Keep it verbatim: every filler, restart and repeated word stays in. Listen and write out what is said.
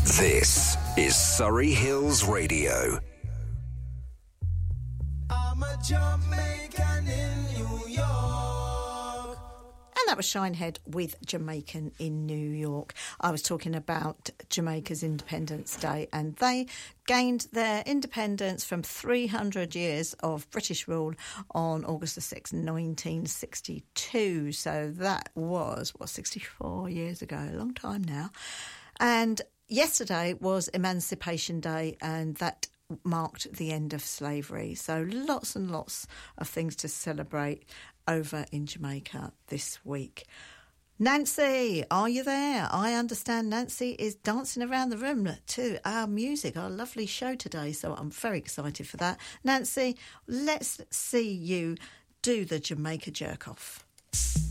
This is Surrey Hills Radio. I'm a Jamaican in New York. And that was Shinehead with Jamaican in New York. I was talking about Jamaica's Independence Day, and they gained their independence from three hundred years of British rule on August the sixth, nineteen sixty-two. So that was, what, sixty-four years ago, a long time now. And yesterday was Emancipation Day, and that marked the end of slavery. So lots and lots of things to celebrate over in Jamaica this week. Nancy, are you there? I understand Nancy is dancing around the room to our music, our lovely show today, so I'm very excited for that. Nancy, let's see you do the Jamaica jerk-off.